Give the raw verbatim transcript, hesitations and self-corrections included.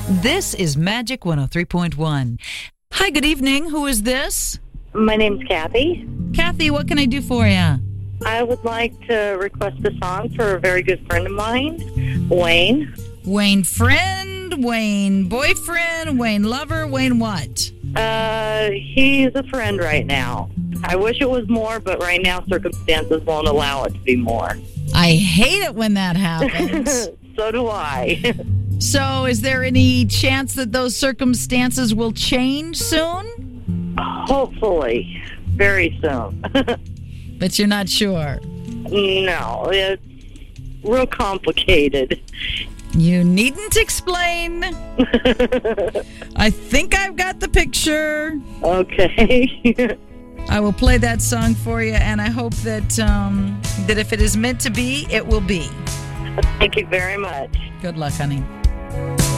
This is Magic one oh three point one. Hi, good evening. Who is this? My name's Kathy. Kathy, what can I do for you? I would like to request a song for a very good friend of mine, Wayne. Wayne friend, Wayne boyfriend, Wayne lover, Wayne what? Uh, he's a friend right now. I wish it was more, but right now circumstances won't allow it to be more. I hate it when that happens. So do I. So is there any chance that those circumstances will change soon? Hopefully. Very soon. But you're not sure. No, it's real complicated. You needn't explain. I think I've got the picture. Okay. I will play that song for you, and I hope that um, that if it is meant to be, it will be. Thank you very much. Good luck, honey.